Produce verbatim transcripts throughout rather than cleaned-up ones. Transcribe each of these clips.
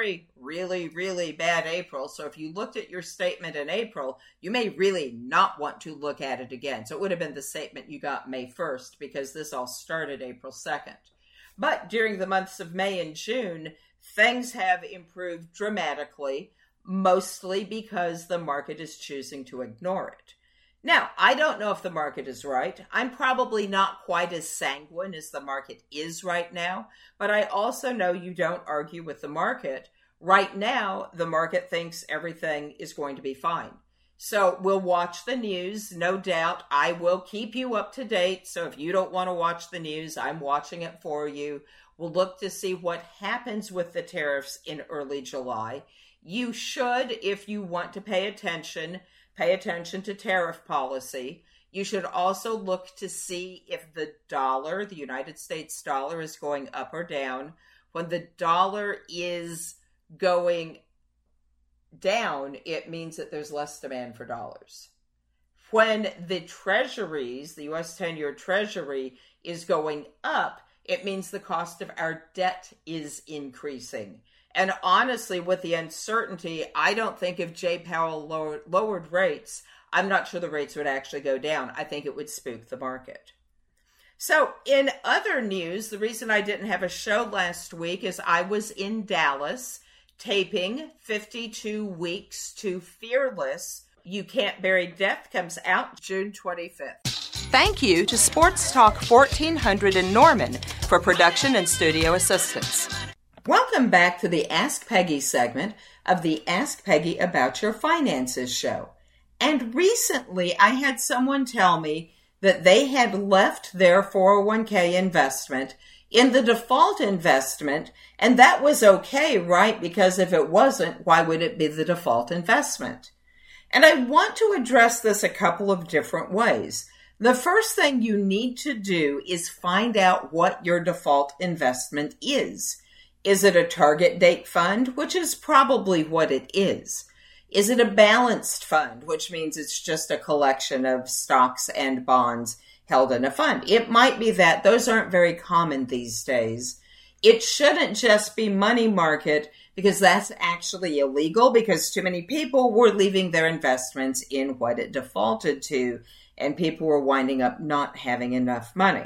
pre really, really bad April. So if you looked at your statement in April, you may really not want to look at it again. So it would have been the statement you got May first because this all started April second. But during the months of May and June, things have improved dramatically, mostly because the market is choosing to ignore it. Now, I don't know if the market is right. I'm probably not quite as sanguine as the market is right now, but I also know you don't argue with the market. Right now, the market thinks everything is going to be fine. So we'll watch the news. No doubt I will keep you up to date. So if you don't want to watch the news, I'm watching it for you. We'll look to see what happens with the tariffs in early July. You should, if you want to pay attention, pay attention to tariff policy. You should also look to see if the dollar, the United States dollar, is going up or down. When the dollar is going down, it means that there's less demand for dollars. When the treasuries, the U S ten-year treasury, is going up, it means the cost of our debt is increasing. And honestly, with the uncertainty, I don't think if Jay Powell lowered, lowered rates, I'm not sure the rates would actually go down. I think it would spook the market. So in other news, the reason I didn't have a show last week is I was in Dallas taping fifty-two Weeks to Fearless. You Can't Bury Death comes out June twenty-fifth. Thank you to Sports Talk fourteen hundred in Norman for production and studio assistance. Welcome back to the Ask Peggy segment of the Ask Peggy About Your Finances show. And recently I had someone tell me that they had left their four oh one k investment in the default investment, and that was okay, right? Because if it wasn't, why would it be the default investment? And I want to address this a couple of different ways. The first thing you need to do is find out what your default investment is. Is it a target date fund, which is probably what it is? Is it a balanced fund, which means it's just a collection of stocks and bonds held in a fund? It might be that. Those aren't very common these days. It shouldn't just be money market because that's actually illegal because too many people were leaving their investments in what it defaulted to and people were winding up not having enough money.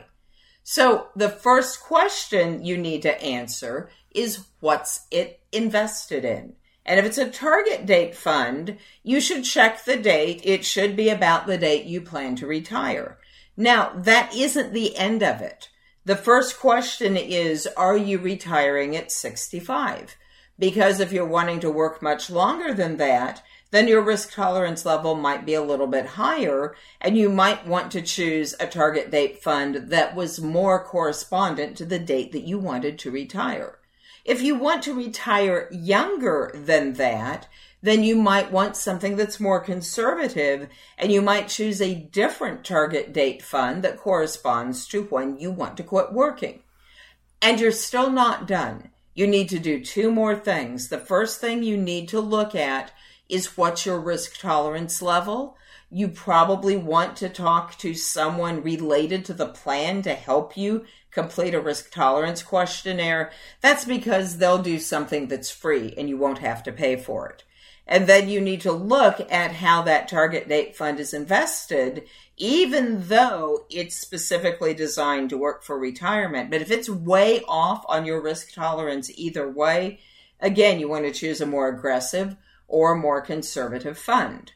So the first question you need to answer is what's it invested in? And if it's a target date fund, you should check the date. It should be about the date you plan to retire. Now, that isn't the end of it. The first question is, are you retiring at sixty-five? Because if you're wanting to work much longer than that, then your risk tolerance level might be a little bit higher, and you might want to choose a target date fund that was more correspondent to the date that you wanted to retire. If you want to retire younger than that, then you might want something that's more conservative, and you might choose a different target date fund that corresponds to when you want to quit working. And you're still not done. You need to do two more things. The first thing you need to look at is what's your risk tolerance level. You probably want to talk to someone related to the plan to help you complete a risk tolerance questionnaire. That's because they'll do something that's free and you won't have to pay for it. And then you need to look at how that target date fund is invested, even though it's specifically designed to work for retirement. But if it's way off on your risk tolerance either way, again, you want to choose a more aggressive or a more conservative fund.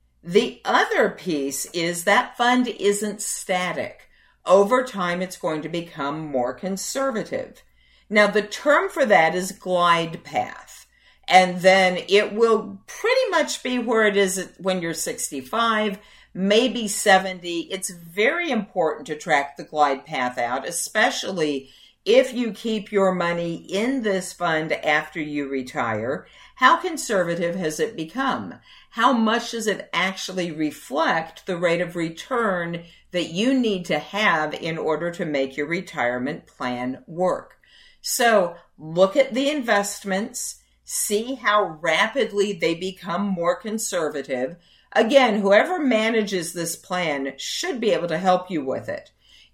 The other piece is that fund isn't static. Over time, it's going to become more conservative. Now, the term for that is glide path. And then it will pretty much be where it is when you're sixty-five, maybe seventy. It's very important to track the glide path out, especially if you keep your money in this fund after you retire. How conservative has it become? How much does it actually reflect the rate of return that you need to have in order to make your retirement plan work? So look at the investments, see how rapidly they become more conservative. Again, whoever manages this plan should be able to help you with it.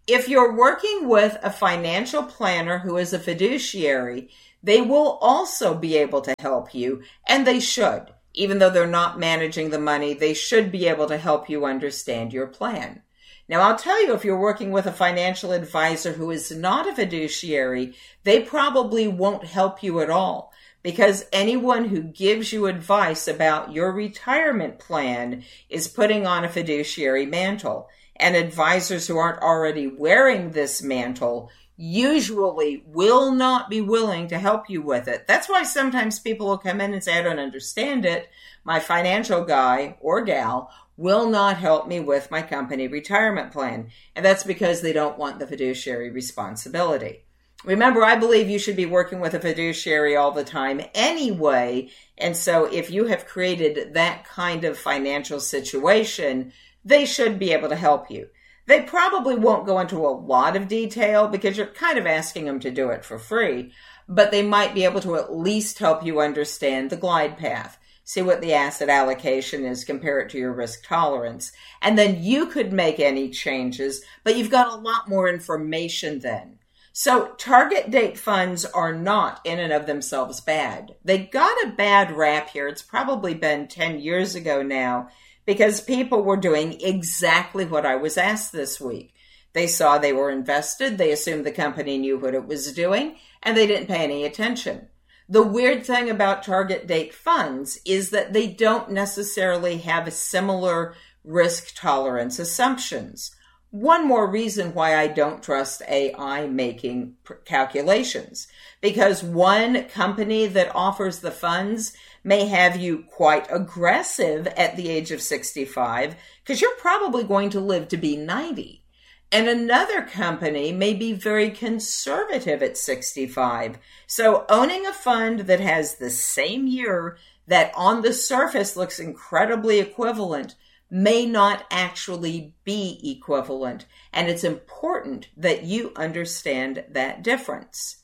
If you're working with a financial planner who is a fiduciary, they will also be able to help you, and they should. Even though they're not managing the money, they should be able to help you understand your plan. Now, I'll tell you, if you're working with a financial advisor who is not a fiduciary, they probably won't help you at all, because anyone who gives you advice about your retirement plan is putting on a fiduciary mantle. And advisors who aren't already wearing this mantle usually will not be willing to help you with it. That's why sometimes people will come in and say, I don't understand it. My financial guy or gal will not help me with my company retirement plan. And that's because they don't want the fiduciary responsibility. Remember, I believe you should be working with a fiduciary all the time anyway. And so if you have created that kind of financial situation, they should be able to help you. They probably won't go into a lot of detail because you're kind of asking them to do it for free, but they might be able to at least help you understand the glide path, see what the asset allocation is, compare it to your risk tolerance, and then you could make any changes, but you've got a lot more information then. So target date funds are not in and of themselves bad. They got a bad rap here. It's probably been ten years ago now, because people were doing exactly what I was asked this week. They saw they were invested, they assumed the company knew what it was doing, and they didn't pay any attention. The weird thing about target date funds is that they don't necessarily have similar risk tolerance assumptions. One more reason why I don't trust A I making calculations, because one company that offers the funds may have you quite aggressive at the age of sixty-five because you're probably going to live to be ninety. And another company may be very conservative at sixty-five. So owning a fund that has the same year that on the surface looks incredibly equivalent may not actually be equivalent. And it's important that you understand that difference.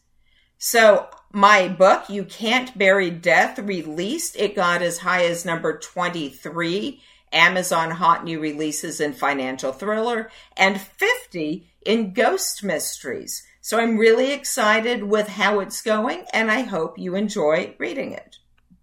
So my book, You Can't Bury Death, released. It got as high as number twenty-three, Amazon Hot New Releases in Financial Thriller, and fifty in Ghost Mysteries. So I'm really excited with how it's going, and I hope you enjoy reading it.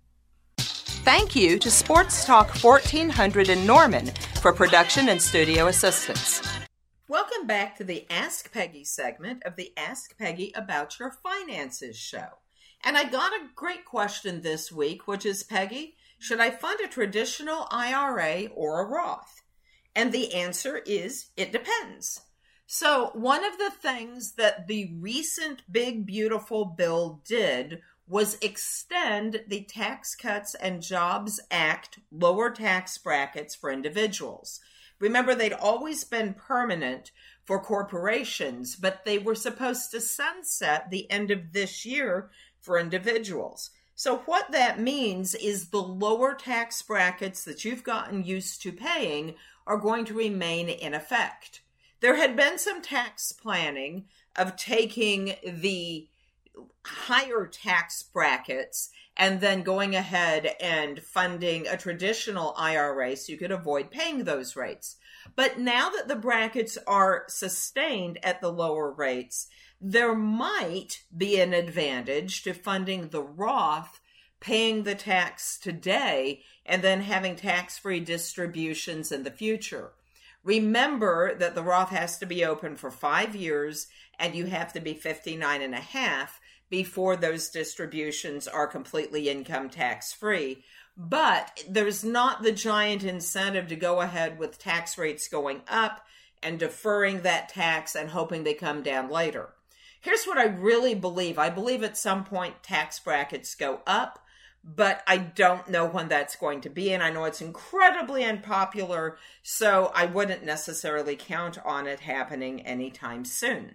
Thank you to Sports Talk fourteen hundred in Norman for production and studio assistance. Welcome back to the Ask Peggy segment of the Ask Peggy About Your Finances show. And I got a great question this week, which is, Peggy, should I fund a traditional I R A or a Roth? And the answer is, it depends. So one of the things that the recent Big Beautiful Bill did was extend the Tax Cuts and Jobs Act lower tax brackets for individuals. Remember, they'd always been permanent for corporations, but they were supposed to sunset the end of this year for individuals. So what that means is the lower tax brackets that you've gotten used to paying are going to remain in effect. There had been some tax planning of taking the higher tax brackets and then going ahead and funding a traditional I R A so you could avoid paying those rates. But now that the brackets are sustained at the lower rates, there might be an advantage to funding the Roth, paying the tax today, and then having tax-free distributions in the future. Remember that the Roth has to be open for five years and you have to be fifty-nine and a half before those distributions are completely income tax free. But there's not the giant incentive to go ahead with tax rates going up and deferring that tax and hoping they come down later. Here's what I really believe. I believe at some point tax brackets go up, but I don't know when that's going to be. And I know it's incredibly unpopular, so I wouldn't necessarily count on it happening anytime soon.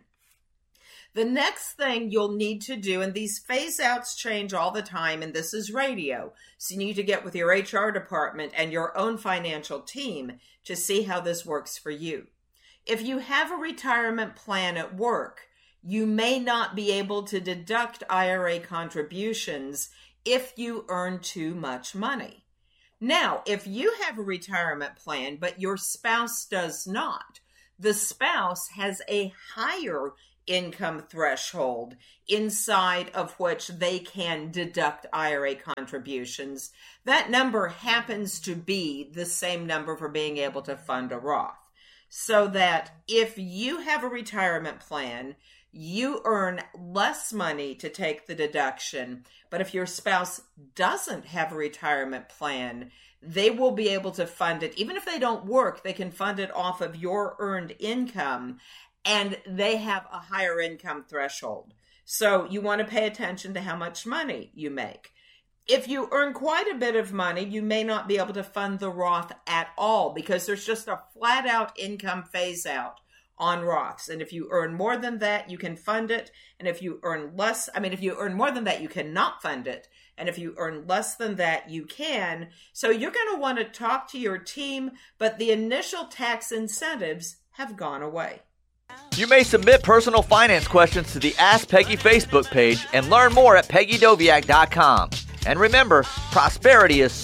The next thing you'll need to do, and these phase outs change all the time, and this is radio, so you need to get with your H R department and your own financial team to see how this works for you. If you have a retirement plan at work, you may not be able to deduct I R A contributions if you earn too much money. Now, if you have a retirement plan, but your spouse does not, the spouse has a higher income threshold inside of which they can deduct I R A contributions. That number happens to be the same number for being able to fund a Roth. So that if you have a retirement plan, you earn less money to take the deduction. But if your spouse doesn't have a retirement plan, they will be able to fund it. Even if they don't work, they can fund it off of your earned income, and they have a higher income threshold. So you want to pay attention to how much money you make. If you earn quite a bit of money, you may not be able to fund the Roth at all because there's just a flat out income phase out on Roths. And if you earn more than that, you can fund it. And if you earn less, I mean, if you earn more than that, you cannot fund it. And if you earn less than that, you can. So you're going to want to talk to your team, but the initial tax incentives have gone away. You may submit personal finance questions to the Ask Peggy Facebook page and learn more at Peggy Doviak dot com. And remember, prosperity is